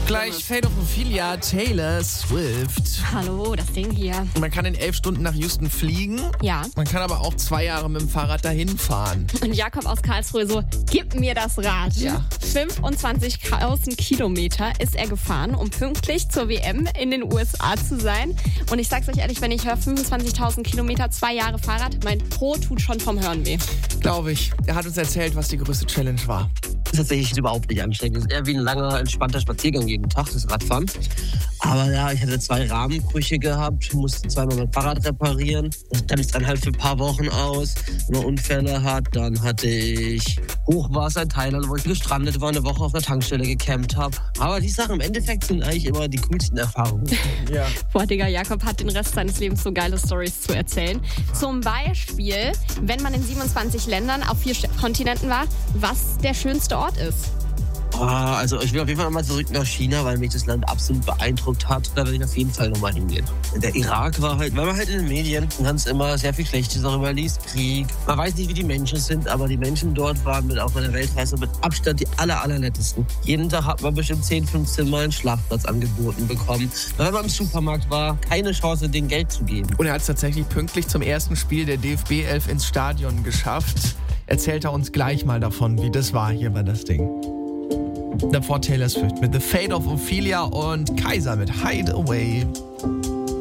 Gleich Fate of Ophelia, Taylor Swift. Hallo, das Ding hier. Man kann in 11 Stunden nach Houston fliegen. Ja. Man kann aber auch 2 Jahre mit dem Fahrrad dahin fahren. Und Jakob aus Karlsruhe so, gib mir das Rad. Ja. 25.000 Kilometer ist er gefahren, um pünktlich zur WM in den USA zu sein. Und ich sag's euch ehrlich, wenn ich höre 25.000 Kilometer, 2 Jahre Fahrrad, mein Po tut schon vom Hören weh. Glaube ich. Er hat uns erzählt, was die größte Challenge war. Das ist tatsächlich überhaupt nicht anstrengend. Das ist eher wie ein langer, entspannter Spaziergang jeden Tag, das Radfahren. Aber ja, ich hatte 2 Rahmenbrüche gehabt, musste 2-mal mein Fahrrad reparieren. Dann ist dann halt für ein paar Wochen aus, wenn man Unfälle hat. Dann hatte ich Hochwasser in Thailand, wo ich gestrandet war, eine Woche auf einer Tankstelle gecampt habe. Aber die Sachen im Endeffekt sind eigentlich immer die coolsten Erfahrungen. Ja. Boah, Digga, Jakob hat den Rest seines Lebens so geile Storys zu erzählen. Zum Beispiel, wenn man in 27 Ländern auf 4 Kontinenten war, was der schönste Ort ist. Also ich will auf jeden Fall nochmal zurück nach China, weil mich das Land absolut beeindruckt hat. Da werde ich auf jeden Fall nochmal hingehen. Der Irak war halt, weil man halt in den Medien ganz immer sehr viel Schlechtes darüber liest. Krieg. Man weiß nicht, wie die Menschen sind, aber die Menschen dort waren mit auf meiner Weltreise mit Abstand die allernettesten. Jeden Tag hat man bestimmt 10, 15 Mal einen Schlafplatz angeboten bekommen. Weil man im Supermarkt war, keine Chance, denen Geld zu geben. Und er hat es tatsächlich pünktlich zum ersten Spiel der DFB 11 ins Stadion geschafft. Erzählt er uns gleich mal davon, wie das war hier bei das Ding. Davor Taylor Swift mit The Fate of Ophelia und Kaiser mit Hideaway.